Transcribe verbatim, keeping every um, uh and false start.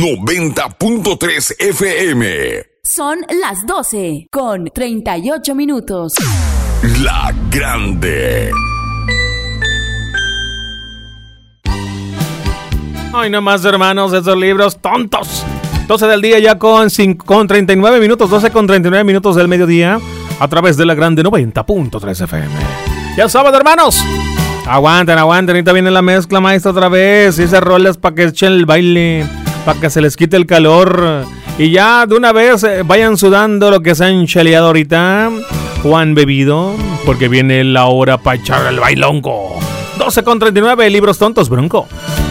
noventa punto tres F M. Son las doce con treinta y ocho minutos. La Grande. Ay, no más, hermanos, esos libros tontos. doce del día ya con, cinco, con treinta y nueve minutos, doce con treinta y nueve minutos del mediodía, a través de La Grande noventa punto tres F M. Ya saben, hermanos. Aguanten, aguanten, ahorita viene la mezcla maestra otra vez. Y esas rolas para que echen el baile, para que se les quite el calor. Y ya de una vez eh, vayan sudando lo que se han cheleado ahorita o han bebido, porque viene la hora para echar el bailongo. doce con treinta y nueve, libros tontos, Bronco.